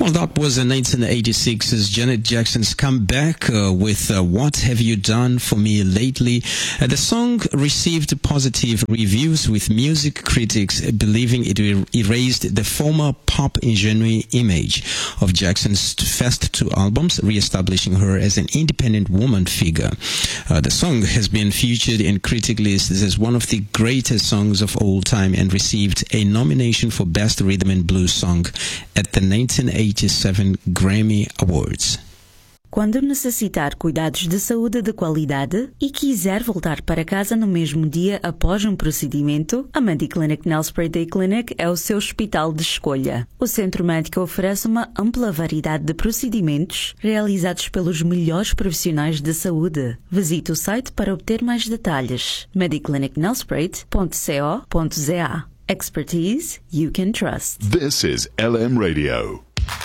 Well, that was in 1986's Janet Jackson's comeback with What Have You Done For Me Lately? The song received positive reviews, with music critics believing it erased the former pop ingenue image of Jackson's first two albums, re-establishing her as an independent woman figure. The song has been featured in critic lists as one of the greatest songs of all time and received a nomination for Best Rhythm and Blues Song at the 1987 Grammy Awards. Quando necessitar cuidados de saúde de qualidade e quiser voltar para casa no mesmo dia após um procedimento, a Mediclinic Nelspruit Day Clinic é o seu hospital de escolha. O centro médico oferece uma ampla variedade de procedimentos realizados pelos melhores profissionais de saúde. Visite o site para obter mais detalhes. mediclinicnelspruit.co.za. Expertise you can trust. This is LM Radio.